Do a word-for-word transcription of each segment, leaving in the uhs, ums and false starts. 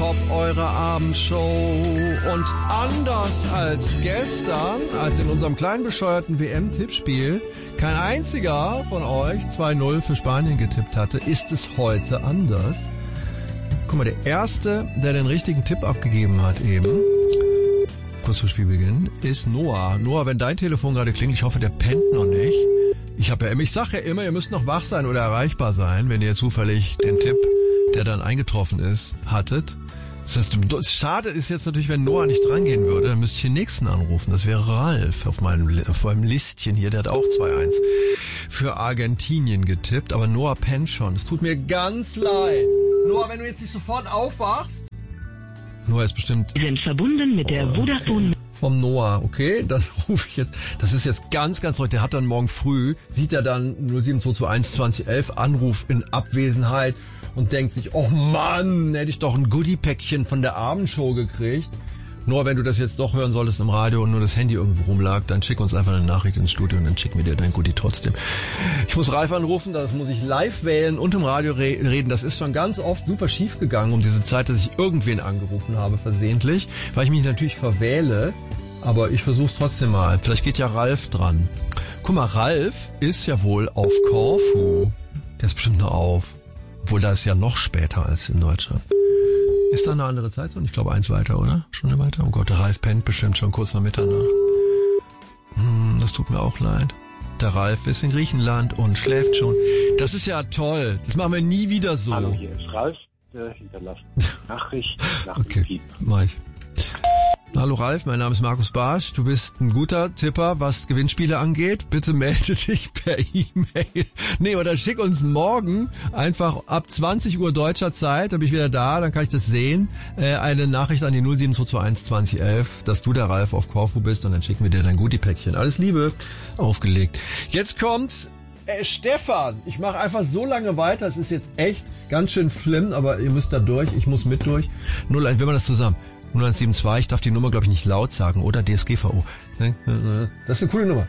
Top, eure Abendshow. Und anders als gestern, als in unserem kleinen bescheuerten W M-Tippspiel kein einziger von euch zwei null für Spanien getippt hatte, ist es heute anders. Guck mal, der Erste, der den richtigen Tipp abgegeben hat eben, kurz vor Spielbeginn, ist Noah. Noah, wenn dein Telefon gerade klingelt, ich hoffe, der pennt noch nicht. Ich habe ja, ich sage ja immer, ihr müsst noch wach sein oder erreichbar sein, wenn ihr zufällig den Tipp, der dann eingetroffen ist, hattet. Das heißt, schade ist jetzt natürlich, wenn Noah nicht drangehen würde, dann müsste ich den nächsten anrufen. Das wäre Ralf auf meinem, auf meinem Listchen hier. Der hat auch zwei eins für Argentinien getippt. Aber Noah pennt schon. Es tut mir ganz leid. Noah, wenn du jetzt nicht sofort aufwachst. Noah ist bestimmt... Wir sind verbunden mit der Vodafone... Vom Noah, okay, dann rufe ich jetzt, das ist jetzt ganz, ganz heute, der hat dann morgen früh, sieht er dann null sieben zwei zwei eins zwanzig elf Anruf in Abwesenheit und denkt sich, oh Mann, hätte ich doch ein Goodie-Päckchen von der Abendshow gekriegt. Noah, wenn du das jetzt doch hören solltest im Radio und nur das Handy irgendwo rumlag, dann schick uns einfach eine Nachricht ins Studio und dann schicken wir dir dein Goodie trotzdem. Ich muss Ralf anrufen, das muss ich live wählen und im Radio re- reden. Das ist schon ganz oft super schief gegangen um diese Zeit, dass ich irgendwen angerufen habe versehentlich, weil ich mich natürlich verwähle. Aber ich versuch's trotzdem mal. Vielleicht geht ja Ralf dran. Guck mal, Ralf ist ja wohl auf Korfu. Der ist bestimmt noch auf. Obwohl, da ist ja noch später als in Deutschland. Ist da eine andere Zeitzone? Ich glaube eins weiter, oder? Schon eine weiter? Oh Gott, der Ralf pennt bestimmt schon kurz nach Mitternacht. Hm, das tut mir auch leid. Der Ralf ist in Griechenland und schläft schon. Das ist ja toll. Das machen wir nie wieder so. Hallo, hier ist Ralf. Äh, hinterlasst Nachricht nach okay, dem Piep. Mach ich. Hallo Ralf, mein Name ist Markus Barsch. Du bist ein guter Tipper, was Gewinnspiele angeht. Bitte melde dich per E-Mail. Nee, oder schick uns morgen einfach ab zwanzig Uhr deutscher Zeit, da bin ich wieder da, dann kann ich das sehen, äh, eine Nachricht an die null sieben zwei zwei eins zwanzig elf, dass du der Ralf auf Korfu bist und dann schicken wir dir dein Goodie-Päckchen. Alles Liebe, aufgelegt. Jetzt kommt äh, Stefan. Ich mache einfach so lange weiter, es ist jetzt echt ganz schön schlimm, aber ihr müsst da durch, ich muss mit durch. null eins, wenn wir das zusammen. null eins sieben zwei, ich darf die Nummer, glaube ich, nicht laut sagen, oder? D S G V O. Das ist eine coole Nummer.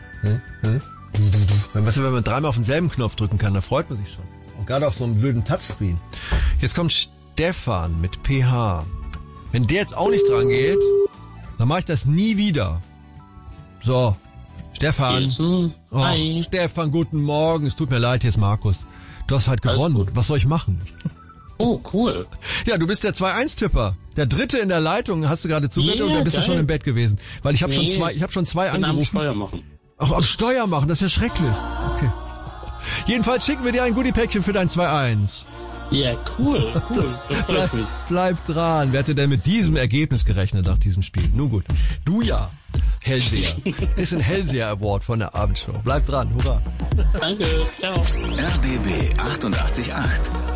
Weißt du, wenn man dreimal auf denselben Knopf drücken kann, da freut man sich schon. Und gerade auf so einem blöden Touchscreen. Jetzt kommt Stefan mit P H. Wenn der jetzt auch nicht dran geht, dann mache ich das nie wieder. So, Stefan. Oh, Stefan, guten Morgen. Es tut mir leid, hier ist Markus. Du hast halt gewonnen. Was soll ich machen? Oh, cool. Ja, du bist der zwei eins Tipper. Der dritte in der Leitung, hast du gerade zugehört yeah, oder bist geil. Du schon im Bett gewesen? Weil ich habe nee, schon zwei, ich habe schon zwei angerufen. Am Steuer machen. Ach, am Steuer machen, das ist ja schrecklich. Okay. Jedenfalls schicken wir dir ein Goodie-Päckchen für dein zwei eins. Ja, cool, cool. Das freut bleib, mich. Bleib dran. Wer hätte denn mit diesem Ergebnis gerechnet nach diesem Spiel? Nun gut. Du ja. Hellseher. Ist ein Hellseher Award von der Abendshow. Bleib dran. Hurra. Danke. Ciao. R B B achtundachtzig Komma acht.